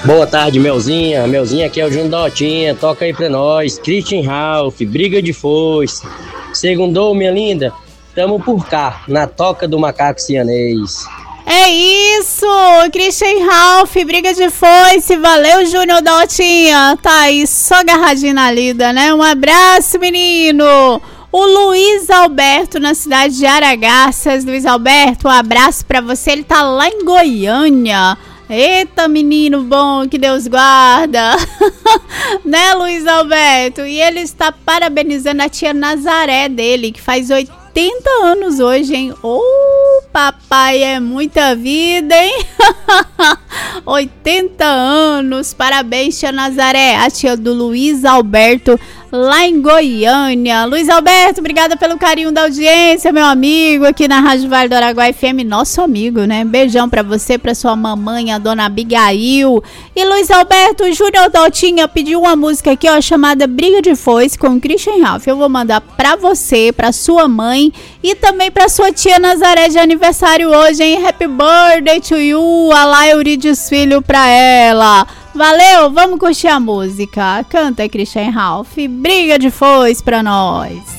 Boa tarde, Melzinha. Melzinha, aqui é o Júnior da Otinha. Toca aí pra nós. Christian Ralph, briga de foice. Segundou, minha linda. Tamo por cá, na toca do macaco cianês. É isso, Christian Ralph, briga de foice, valeu, Júnior da Otinha. Tá aí, só agarradinho na lida, né? Um abraço, menino. O Luiz Alberto, na cidade de Aragarças. Luiz Alberto, um abraço pra você, ele tá lá em Goiânia. Eita, menino bom, que Deus guarda. Né, Luiz Alberto? E ele está parabenizando a tia Nazaré dele, que faz 80 anos hoje, hein? Papai, é muita vida, hein? 80 anos, parabéns, tia Nazaré, a tia do Luiz Alberto, lá em Goiânia. Luiz Alberto, obrigada pelo carinho da audiência, meu amigo, aqui na Rádio Vale do Araguaia FM, nosso amigo, né? Beijão pra você, pra sua mamãe, a dona Abigail. E Luiz Alberto, o Júnior Daltinha pediu uma música aqui, ó, chamada Briga de Foice, com Christian Ralph. Eu vou mandar pra você, pra sua mãe e também pra sua tia Nazaré de aniversário hoje, hein? Happy birthday to you, a lá Euridice Filho pra ela. Valeu, vamos curtir a música. Canta, Christian Ralph. Briga de foice pra nós.